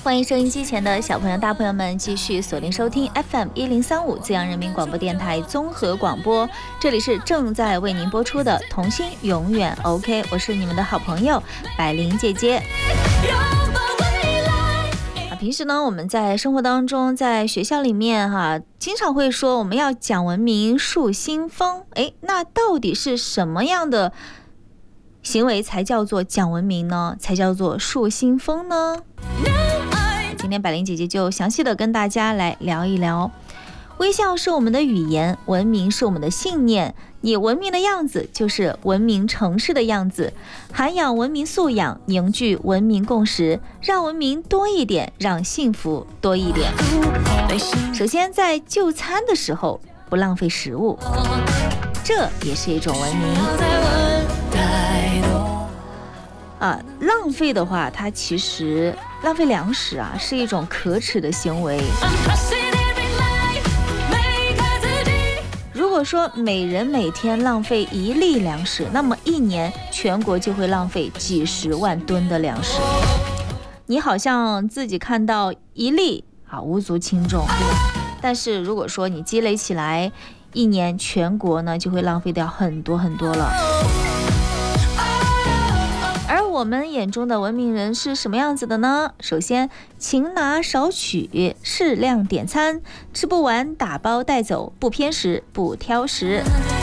欢迎收音机前的小朋友大朋友们继续锁定收听 FM1035 资阳人民广播电台综合广播，这里是正在为您播出的童心永远 OK， 我是你们的好朋友百灵姐姐。平时呢，我们在生活当中，在学校里面经常会说我们要讲文明树新风。那到底是什么样的行为才叫做讲文明呢？才叫做树新风呢？今天百灵姐姐就详细的跟大家来聊一聊。微笑是我们的语言，文明是我们的信念，你文明的样子就是文明城市的样子，涵养文明素养，凝聚文明共识，让文明多一点，让幸福多一点。首先在就餐的时候不浪费食物，这也是一种文明。浪费的话，它其实浪费粮食是一种可耻的行为。如果说每人每天浪费1粒粮食，那么1年全国就会浪费几十万吨的粮食。你好像自己看到1粒无足轻重，对吧？但是如果说你积累起来，1年全国呢就会浪费掉很多很多了。而我们眼中的文明人是什么样子的呢？首先，勤拿少取，适量点餐，吃不完打包带走，不偏食不挑食。